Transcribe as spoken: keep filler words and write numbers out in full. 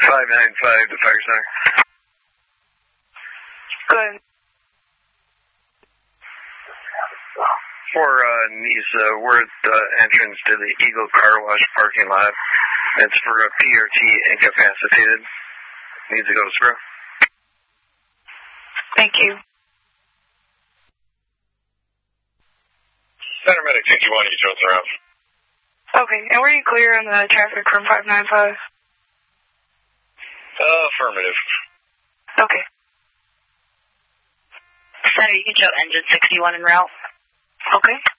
five nine five to Fire Center. Go ahead. For uh, Nisa, we're at the entrance to the Eagle Car Wash parking lot. It's for a P R T incapacitated. Needs to go to screw. Thank you. Center Medic sixty-one, you Jones around. Okay, and were you clear on the traffic from five nine five? Uh, affirmative. Okay. Center, you can show engine sixty-one en route. Okay.